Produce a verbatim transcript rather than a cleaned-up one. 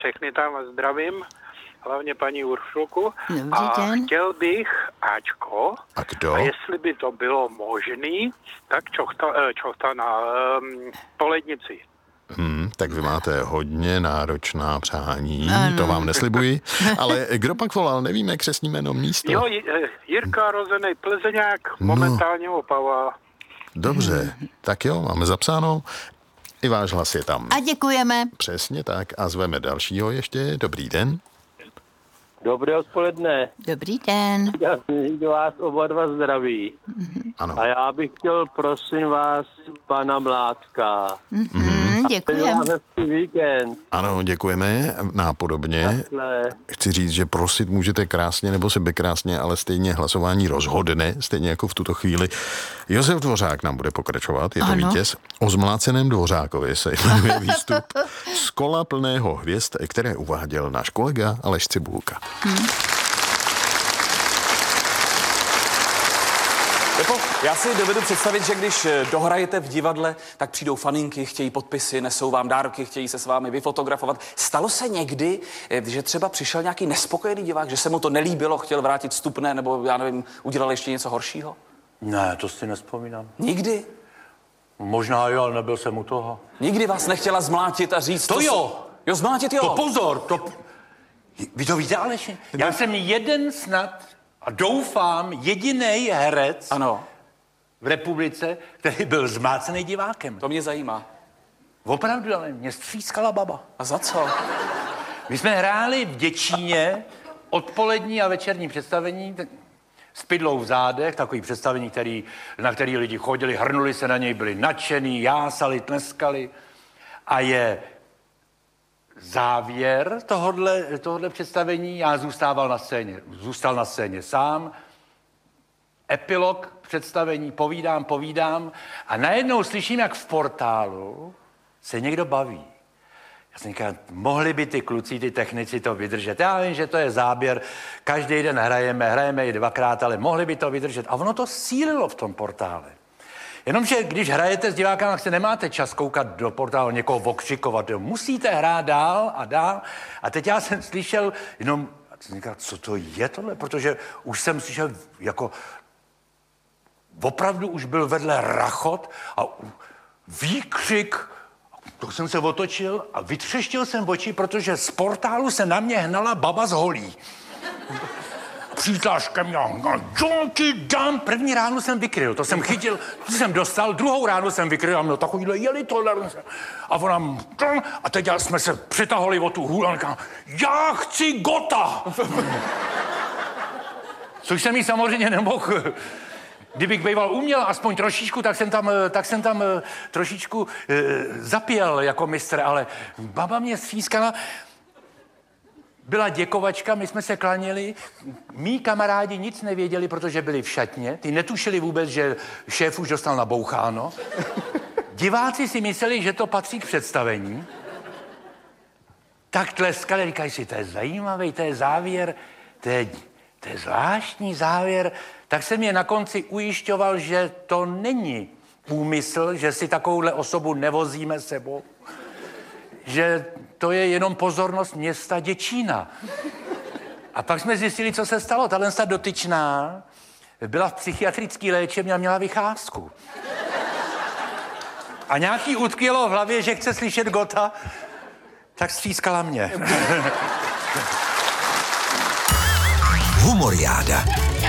Všechny tam zdravím, hlavně paní Uršulku. Dobrý a den. chtěl bych Ačko. A kdo? A jestli by to bylo možný, tak čochta, eh, čochta na um, polednici. Hmm, tak vy máte hodně náročná přání, Ano. to vám neslibuji. Ale kdo pak volal, nevíme křestní jméno, místo. Jo, J- eh, Jirka Rozenej Plzeňák, momentálně Opava. Dobře, tak jo, máme zapsáno. I váš hlas je tam. A děkujeme. Přesně tak. A zveme dalšího ještě. Dobrý den. Dobré odpoledne. Dobrý den. Já do vás oba dva zdraví. Ano. A já bych chtěl, prosím vás, pana Mládka. Mm, děkujeme. Hezký víkend. Ano, děkujeme. Nápodobně. Takhle. Chci říct, že prosit můžete krásně nebo sebekrásně, ale stejně hlasování rozhodne, stejně jako v tuto chvíli. Josef Dvořák nám bude pokračovat, je to Ano. vítěz. O zmláceném Dvořákovi se jmenuje výstup z kola plného hvězd, které uváděl náš kolega Aleš Cibulka. Hmm. Jako, já si dovedu představit, že když dohrajete v divadle, tak přijdou faninky, chtějí podpisy, nesou vám dárky, chtějí se s vámi vyfotografovat. Stalo se někdy, že třeba přišel nějaký nespokojený divák, že se mu to nelíbilo, chtěl vrátit vstupné, nebo já nevím, udělal ještě něco horšího? Ne, to si nevzpomínám. Nikdy? Možná jo, ale nebyl jsem u toho. Nikdy vás nechtěla zmlátit a říct... To co jo! Se... Jo, zmlátit jo! To pozor, to... Vy to víte, Aleši? Já jsem jeden snad, a doufám, jediný herec Ano, v republice, který byl zmácený divákem. to mě zajímá. Opravdu, ale mě střískala baba. A za co? My jsme hráli v Děčíně odpolední a večerní představení t- s pidlou v zádech, takový představení, který, na který lidi chodili, hrnuli se na něj, byli nadšený, jásali, tleskali. A je závěr tohodle, tohodle představení, já zůstával na scéně, zůstal na scéně sám, epilog představení, povídám, povídám a najednou slyším, jak v portálu se někdo baví. Já jsem říkal, mohli by ty kluci, ty technici to vydržet. Já vím, že to je záběr, každý den hrajeme, hrajeme i dvakrát, ale mohli by to vydržet. A ono to sílilo v tom portále. Jenomže když hrajete s divákama, tak se nemáte čas koukat do portálu, někoho okřikovat. Jo. Musíte hrát dál a dál. A teď já jsem slyšel jenom, jsem říkal, co to je tohle? Protože už jsem slyšel jako, opravdu už byl vedle rachot a výkřik. To jsem se otočil a vytřeštil jsem oči, protože z portálu se na mě hnala baba z holí. Přijďáš ke mně, jo ti dám. První ránu jsem vykryl, to jsem chytil, to jsem dostal, druhou ránu jsem vykryl a měl takovýhle jeli tolerance. A ona, a teď jsme se přitahali o tu hůl a říkám, já chci Gota. Což jsem jí samozřejmě nemohl. Kdybych býval uměl aspoň trošičku, tak jsem tam, tak jsem tam trošičku e, zapěl jako mistr, ale baba mě sfískala. Byla děkovačka, my jsme se klaněli, mí kamarádi nic nevěděli, protože byli v šatně, ty netušili vůbec, že šéf už dostal naboucháno. Diváci si mysleli, že to patří k představení. Tak tleskali, říkají si, to je zajímavý, to je závěr, to je, to je zvláštní závěr. Tak jsem je na konci ujišťoval, že to není úmysl, že si takovouhle osobu nevozíme sebou, že to je jenom pozornost města Děčína. A pak jsme zjistili, co se stalo. Tahle dotyčná byla v psychiatrické léčebně a měla vycházku. A nějaký utkvělo v hlavě, že chce slyšet Gota, tak střískala mě. Humoriáda.